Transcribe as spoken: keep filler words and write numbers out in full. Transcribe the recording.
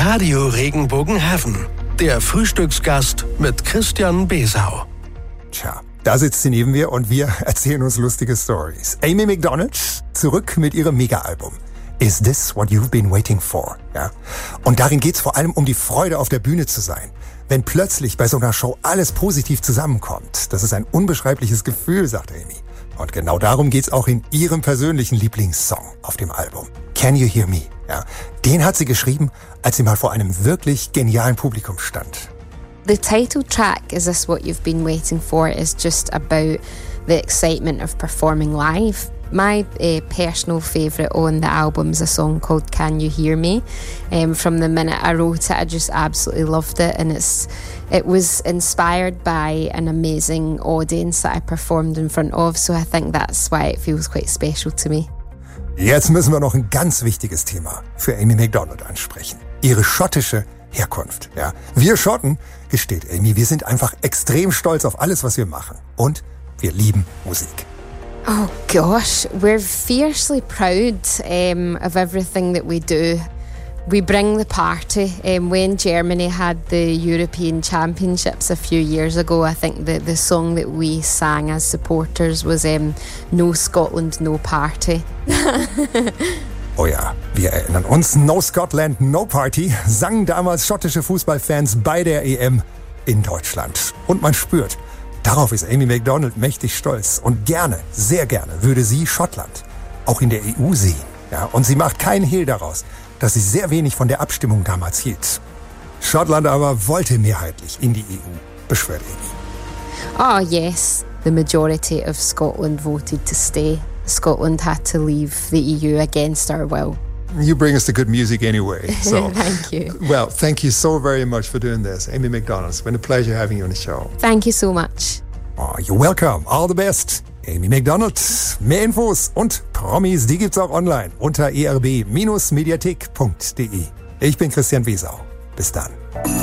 Radio Regenbogenhafen. Der Frühstücksgast mit Christian Besau. Tja, da sitzt sie neben mir und wir erzählen uns lustige Stories. Amy Macdonald zurück mit ihrem Mega-Album. Is this what you've been waiting for? Ja. Und darin geht's vor allem um die Freude, auf der Bühne zu sein. Wenn plötzlich bei so einer Show alles positiv zusammenkommt. Das ist ein unbeschreibliches Gefühl, sagt Amy. Und genau darum geht's auch in ihrem persönlichen Lieblingssong auf dem Album. Can You Hear Me? Ja. Den hat sie geschrieben, als sie mal vor einem wirklich genialen Publikum stand. The title track, Is This What You've Been Waiting For, is just about the excitement of performing live. My uh, personal favourite on the album is a song called Can You Hear Me? Um, from the minute I wrote it, I just absolutely loved it, and it's it was inspired by an amazing audience that I performed in front of, so I think that's why it feels quite special to me. Jetzt müssen wir noch ein ganz wichtiges Thema für Amy Macdonald ansprechen. Ihre schottische Herkunft. Ja. Wir Schotten, gesteht Amy, wir sind einfach extrem stolz auf alles, was wir machen. Und wir lieben Musik. Oh gosh, we're fiercely proud um, of everything that we do. We bring the party. Um, when Germany had the European Championships a few years ago, I think the, the song that we sang as supporters was um, No Scotland, No Party. Oh ja, wir erinnern uns, No Scotland, No Party sangen damals schottische Fußballfans bei der E M in Deutschland. Und man spürt, darauf ist Amy Macdonald mächtig stolz und gerne, sehr gerne würde sie Schottland auch in der E U sehen. Ja, und sie macht keinen Hehl daraus, dass sie sehr wenig von der Abstimmung damals hielt. Schottland aber wollte mehrheitlich in die E U, beschwört Amy. Oh yes, the majority of Scotland voted to stay. Scotland had to leave the E U against our will. You bring us the good music anyway. So. Thank you. Well, thank you so very much for doing this. Amy Macdonald, it's been a pleasure having you on the show. Thank you so much. Oh, you're welcome. All the best. Amy Macdonald. Mehr Infos und Promis, die gibt's auch online unter e r b Bindestrich mediathek punkt d e. Ich bin Christian Besau. Bis dann.